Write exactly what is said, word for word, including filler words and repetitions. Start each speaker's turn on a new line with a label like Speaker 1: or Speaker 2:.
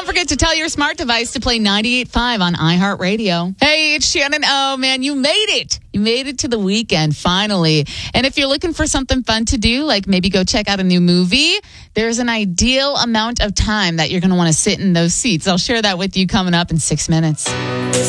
Speaker 1: forget to tell your smart device to play ninety-eight point five on iHeartRadio. Hey, it's Shannon. Oh, man, you made it. You made it to the weekend, finally. And if you're looking for something fun to do, like maybe go check out a new movie, there's an ideal amount of time that you're going to want to sit in those seats. I'll share that with you coming up in six minutes.